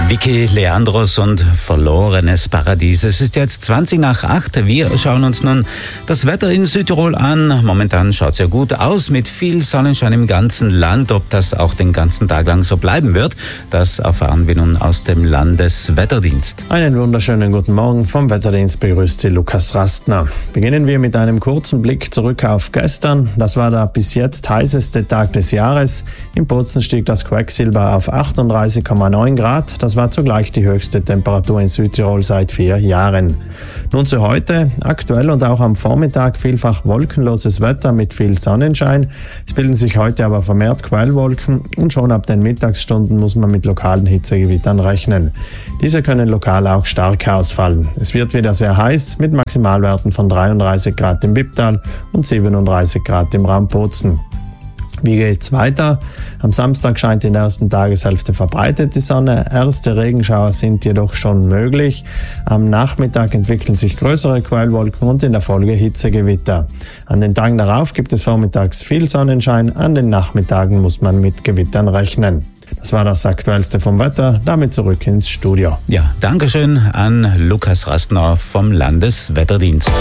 Vicky Leandros und Verlorenes Paradies. Es ist jetzt 20:20. Wir schauen uns nun das Wetter in Südtirol an. Momentan schaut es ja gut aus mit viel Sonnenschein im ganzen Land. Ob das auch den ganzen Tag lang so bleiben wird, das erfahren wir nun aus dem Landeswetterdienst. Einen wunderschönen guten Morgen. Vom Wetterdienst begrüßt Sie Lukas Rastner. Beginnen wir mit einem kurzen Blick zurück auf gestern. Das war der bis jetzt heißeste Tag des Jahres. In Bozen stieg das Quecksilber auf 38,9 Grad. Das war zugleich die höchste Temperatur in Südtirol seit 4 Jahren. Nun zu heute. Aktuell und auch am Vormittag vielfach wolkenloses Wetter mit viel Sonnenschein. Es bilden sich heute aber vermehrt Quellwolken und schon ab den Mittagsstunden muss man mit lokalen Hitzegewittern rechnen. Diese können lokal auch stark ausfallen. Es wird wieder sehr heiß mit Maximalwerten von 33 Grad im Bipptal und 37 Grad im Raum Bozen. Wie geht's weiter? Am Samstag scheint in der ersten Tageshälfte verbreitet die Sonne. Erste Regenschauer sind jedoch schon möglich. Am Nachmittag entwickeln sich größere Quellwolken und in der Folge Hitzegewitter. An den Tagen darauf gibt es vormittags viel Sonnenschein. An den Nachmittagen muss man mit Gewittern rechnen. Das war das Aktuellste vom Wetter. Damit zurück ins Studio. Ja, Dankeschön an Lukas Rastner vom Landeswetterdienst.